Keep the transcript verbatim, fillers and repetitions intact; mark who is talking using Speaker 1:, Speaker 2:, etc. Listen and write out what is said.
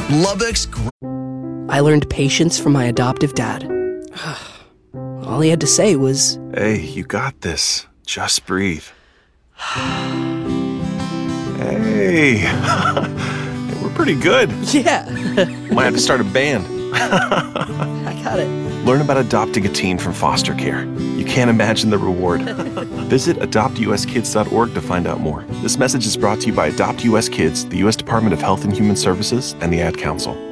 Speaker 1: Lubbock's... Gr-
Speaker 2: I learned patience from my adoptive dad. All he had to say was,
Speaker 3: Hey, you got this. Just breathe. Hey, we're pretty good.
Speaker 2: yeah,
Speaker 3: Might have to start a band.
Speaker 2: I got it.
Speaker 3: Learn about adopting a teen from foster care. You can't imagine the reward. Visit adopt u s kids dot org to find out more. This message is brought to you by Adopt U S Kids, the U S Department of Health and Human Services, and the Ad Council.